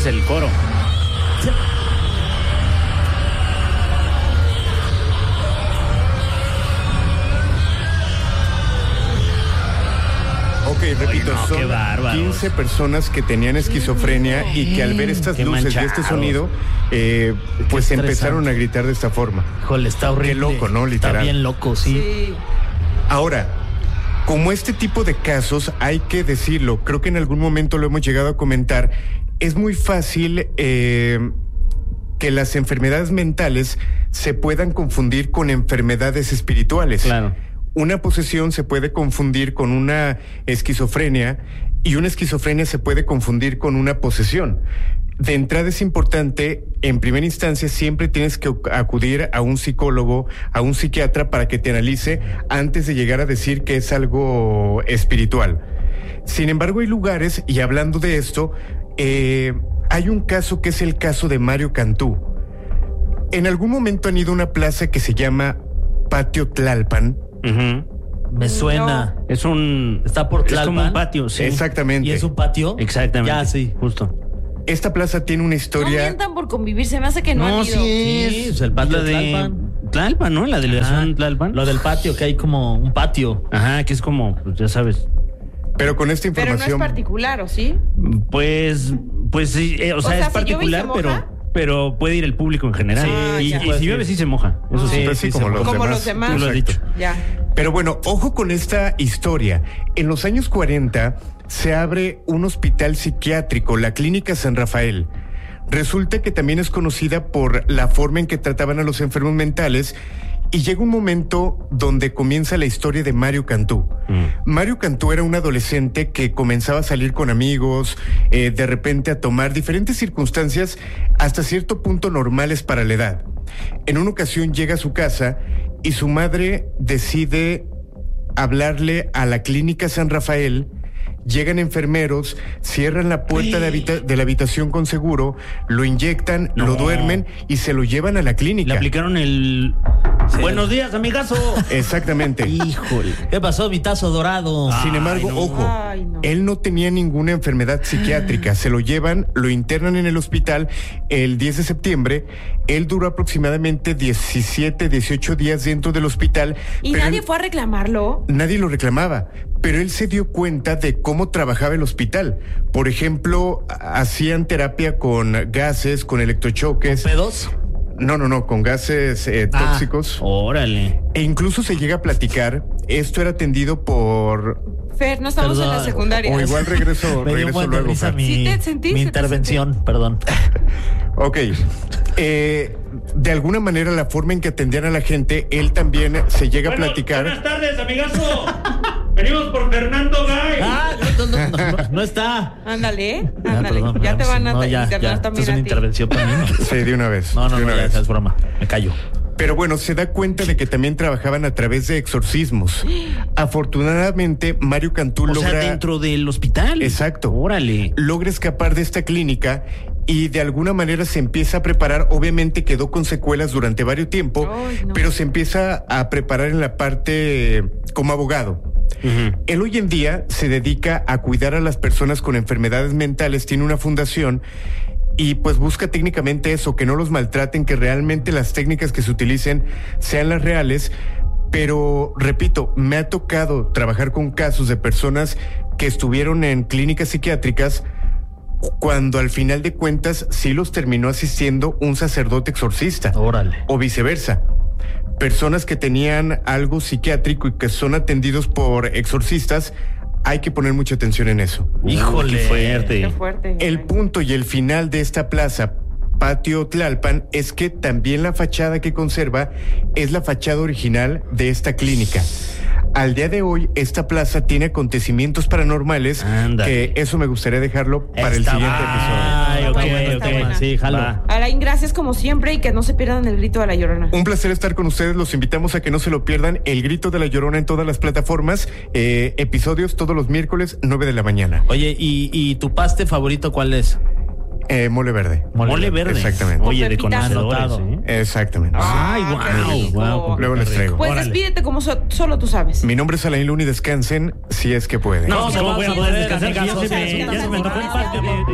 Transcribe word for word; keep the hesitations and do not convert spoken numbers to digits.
es el coro. Ok, repito, Ay, no, son qué bárbaros. quince personas que tenían esquizofrenia y que al ver estas Qué luces y este manchados. sonido, eh, pues estresante. empezaron a gritar de esta forma. Híjole, está horrible. Qué loco, ¿no? Literal. Está bien loco, sí. Sí. Ahora, como este tipo de casos, hay que decirlo, creo que en algún momento lo hemos llegado a comentar, es muy fácil eh, que las enfermedades mentales se puedan confundir con enfermedades espirituales. Claro. Una posesión se puede confundir con una esquizofrenia y una esquizofrenia se puede confundir con una posesión. De entrada es importante, en primera instancia, siempre tienes que acudir a un psicólogo, a un psiquiatra para que te analice antes de llegar a decir que es algo espiritual. Sin embargo, hay lugares, y hablando de esto, eh, hay un caso que es el caso de Mario Cantú. En algún momento han ido a una plaza que se llama Patio Tlalpan. Uh-huh. Me suena. Es un... Está por Es Tlalpan. como un patio, sí. Exactamente. ¿Y es un patio? Exactamente. Ya, sí. Justo. Esta plaza tiene una No historia... mientan por convivir, se me hace que no, No, han ido. sí es. Sí, pues el patio la de de Tlalpan. Tlalpan, ¿no? La delegación Ajá. Tlalpan. Lo del patio, que hay como un patio. Ajá, que es como, pues ya sabes. Pero con esta Pero no es información... particular, ¿o sí? Pues, pues sí, eh, o, sea, sea, es si llueve y se particular, moja. pero, pero puede ir el público en general. Sí, y, ya. y si llueve sí se moja. Eso sí, Pues sí, sí como se los moja. Como demás. los demás. Tú lo has Exacto. dicho. Ya. Pero bueno, ojo con esta historia. En los años cuarenta se abre un hospital psiquiátrico, la Clínica San Rafael. Resulta que también es conocida por la forma en que trataban a los enfermos mentales y llega un momento donde comienza la historia de Mario Cantú. Mm. Mario Cantú era un adolescente que comenzaba a salir con amigos, eh, de repente a tomar diferentes circunstancias hasta cierto punto normales para la edad. En una ocasión llega a su casa y su madre decide hablarle a la Clínica San Rafael. Llegan enfermeros, cierran la puerta de, habita- de la habitación con seguro, lo inyectan, No. lo duermen y se lo llevan a la Le clínica. aplicaron el... Sí. Buenos días, amigazo. Exactamente. Híjole. ¿Qué pasó, mi tazo dorado? Ah. Sin embargo, Ay, no. ojo, Ay, no. él no tenía ninguna enfermedad psiquiátrica. Se lo llevan, lo internan en el hospital el diez de septiembre. Él duró aproximadamente diecisiete, dieciocho días dentro del hospital. ¿Y pero nadie él- fue a reclamarlo? Nadie lo reclamaba, pero él se dio cuenta de cómo trabajaba el hospital. Por ejemplo, ha- hacían terapia con gases, con electrochoques. ¿Pedos? No, no, no, con gases eh, Ah. tóxicos. Órale. E incluso se llega a platicar, esto era atendido por... Fer, no estamos en la Perdón. secundaria. O igual regreso, Me dio un regreso buen de luego. risa Fer. mi, Sí te sentí, mi se te intervención, perdón. Ok. Eh, de alguna manera, la forma en que atendían a la gente, él también se llega a platicar. Buenas tardes, amigazo. Venimos por Fernando Gay. Ah, no, no, no, no, no está. Ándale, Ah, ándale. perdón, ya te pues, van a no, ya, internar ya, esto también es una a ti. intervención para mí. No, Sí, de una vez. no, no, de no, una ya, vez. ya es broma. Me callo. Pero bueno, se da cuenta de que también trabajaban a través de exorcismos. Afortunadamente, Mario Cantú O logra... sea, dentro del hospital. Exacto. Órale. Logra escapar de esta clínica y de alguna manera se empieza a preparar. Obviamente quedó con secuelas durante varios tiempo, Ay, no. pero se empieza a preparar en la parte eh, como abogado. Ujú. Él hoy en día se dedica a cuidar a las personas con enfermedades mentales, tiene una fundación y pues busca técnicamente eso, que no los maltraten, que realmente las técnicas que se utilicen sean las reales. Pero, repito, me ha tocado trabajar con casos de personas que estuvieron en clínicas psiquiátricas cuando al final de cuentas sí los terminó asistiendo un sacerdote exorcista. Órale. O viceversa. Personas que tenían algo psiquiátrico y que son atendidos por exorcistas, hay que poner mucha atención en eso. Híjole. Qué fuerte. Qué fuerte. El punto y el final de esta plaza, Patio Tlalpan, es que también la fachada que conserva es la fachada original de esta clínica. Al día de hoy, esta plaza tiene acontecimientos paranormales, Ándale. que eso me gustaría dejarlo para el Está- siguiente episodio. Ay, Está ok, buena, está ok. buena. Sí, jalo. Va. Alain, gracias como siempre y que no se pierdan el grito de la Llorona. Un placer estar con ustedes, los invitamos a que no se lo pierdan, El Grito de la Llorona en todas las plataformas, eh, episodios todos los miércoles, nueve de la mañana. Oye, ¿y, y tu paste favorito cuál es? Eh, mole verde. Mole verde. Exactamente. Oye, de Con pepita. conocedores, Anotado. ¿eh? Exactamente. Ay, Ah, qué guau, rico. guau. Luego les traigo. Pues Órale. despídete como so- solo tú sabes. Mi nombre es Alain Luna y descansen si es que pueden. No, No, ¿cómo no voy a vamos a poder poder descansar? Ya descansar, se me, ya ya se me se tocó el me paste de,